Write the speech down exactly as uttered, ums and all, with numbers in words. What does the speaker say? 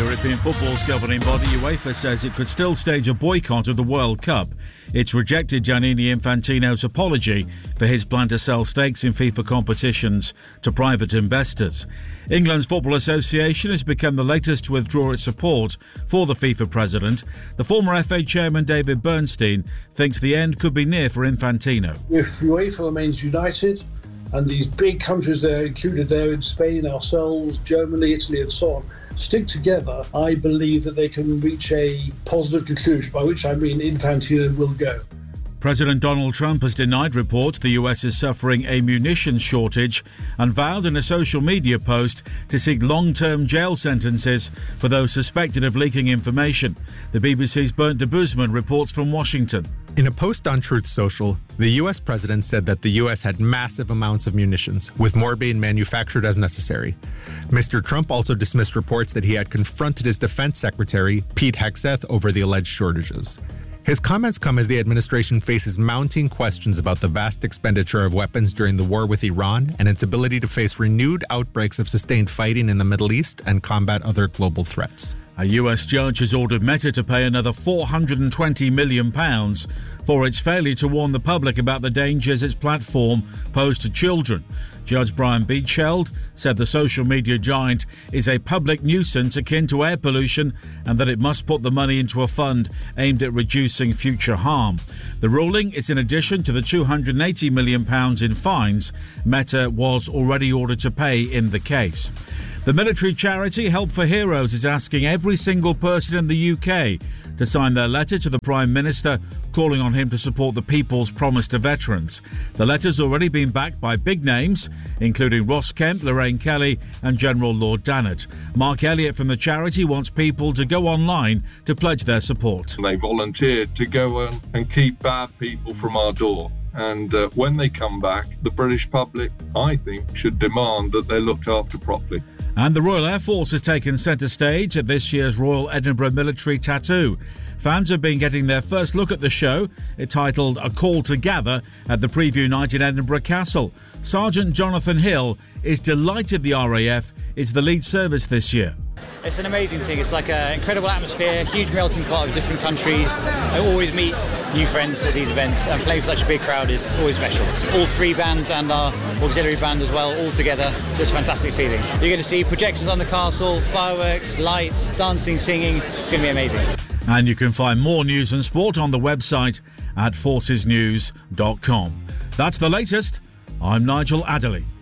European football's governing body, UEFA, says it could still stage a boycott of the World Cup. It's rejected Gianni Infantino's apology for his plan to sell stakes in FIFA competitions to private investors. England's Football Association has become the latest to withdraw its support for the FIFA president. The former F A chairman David Bernstein thinks the end could be near for Infantino. If UEFA remains united, and these big countries there, included there in Spain, ourselves, Germany, Italy and so on, stick together, I believe that they can reach a positive conclusion, by which I mean Infantino will go. President Donald Trump has denied reports the U S is suffering a munitions shortage and vowed in a social media post to seek long-term jail sentences for those suspected of leaking information. The B B C's Bernd de Boezman reports from Washington. In a post on Truth Social, the U S president said that the U S had massive amounts of munitions, with more being manufactured as necessary. Mister Trump also dismissed reports that he had confronted his defense secretary, Pete Hegseth, over the alleged shortages. His comments come as the administration faces mounting questions about the vast expenditure of weapons during the war with Iran and its ability to face renewed outbreaks of sustained fighting in the Middle East and combat other global threats. A U S judge has ordered Meta to pay another four hundred twenty million pounds for its failure to warn the public about the dangers its platform posed to children. Judge Brian Beacheld said the social media giant is a public nuisance akin to air pollution and that it must put the money into a fund aimed at reducing future harm. The ruling is in addition to the two hundred eighty million pounds in fines Meta was already ordered to pay in the case. The military charity Help for Heroes is asking every single person in the U K to sign their letter to the Prime Minister, calling on him to support the people's promise to veterans. The letter's already been backed by big names, including Ross Kemp, Lorraine Kelly and General Lord Dannatt. Mark Elliott from the charity wants people to go online to pledge their support. They volunteered to go and keep bad people from our door. And uh, when they come back, the British public, I think, should demand that they're looked after properly. And the Royal Air Force has taken centre stage at this year's Royal Edinburgh Military Tattoo. Fans have been getting their first look at the show, titled A Call to Gather, at the preview night in Edinburgh Castle. Sergeant Jonathan Hill is delighted the R A F is the lead service this year. It's an amazing thing. It's like an incredible atmosphere, huge melting pot of different countries. I always meet new friends at these events, and playing with such a big crowd is always special. All three bands and our auxiliary band as well, all together. It's just a fantastic feeling. You're going to see projections on the castle, fireworks, lights, dancing, singing. It's going to be amazing. And you can find more news and sport on the website at forces news dot com. That's the latest. I'm Nigel Adderley.